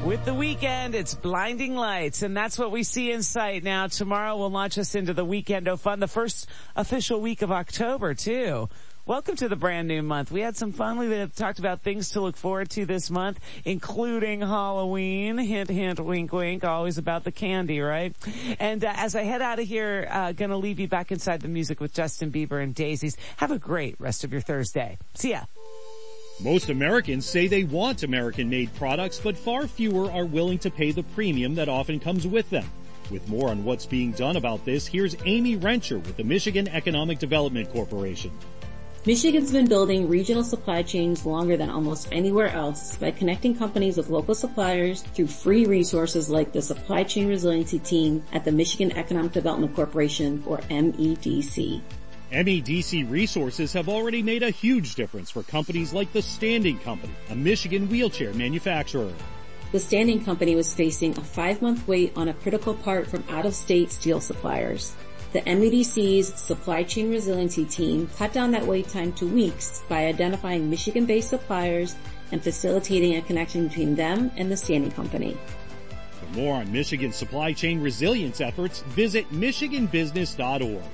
With the weekend, it's blinding lights, and that's what we see in sight. Now, tomorrow will launch us into the Weekend of Fun, the first official week of October, too. Welcome to the brand new month. We had some fun. We talked about things to look forward to this month, including Halloween. Hint, hint, wink, wink. Always about the candy, right? And as I head out of here, gonna leave you back inside the music with Justin Bieber and Daisies. Have a great rest of your Thursday. See ya. Most Americans say they want American-made products, but far fewer are willing to pay the premium that often comes with them. With more on what's being done about this, here's Amy Renscher with the Michigan Economic Development Corporation. Michigan's been building regional supply chains longer than almost anywhere else by connecting companies with local suppliers through free resources like the Supply Chain Resiliency Team at the Michigan Economic Development Corporation, or MEDC. MEDC resources have already made a huge difference for companies like the Standing Company, a Michigan wheelchair manufacturer. The Standing Company was facing a 5-month wait on a critical part from out-of-state steel suppliers. The MEDC's Supply Chain Resiliency Team cut down that wait time to weeks by identifying Michigan-based suppliers and facilitating a connection between them and the Standing Company. For more on Michigan's supply chain resilience efforts, visit michiganbusiness.org.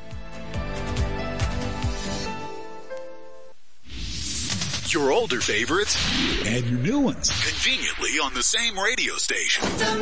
Your older favorites and your new ones conveniently on the same radio station.